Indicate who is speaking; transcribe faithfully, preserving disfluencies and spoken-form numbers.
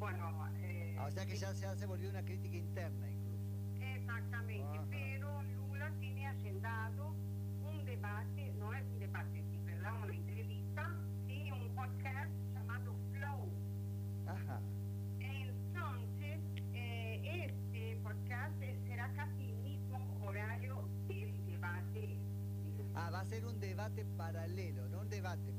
Speaker 1: bueno... Eh,
Speaker 2: ah, o sea que ya, ya se volvió una crítica interna incluso.
Speaker 1: Exactamente,
Speaker 2: Ajá.
Speaker 1: pero Lula tiene agendado un debate, no es un debate, sí, ¿verdad? Una entrevista, sí, un podcast llamado Flow.
Speaker 2: Ajá.
Speaker 1: Entonces, eh, este podcast será casi el mismo horario del debate.
Speaker 2: Ah, va a ser un debate paralelo, no un debate.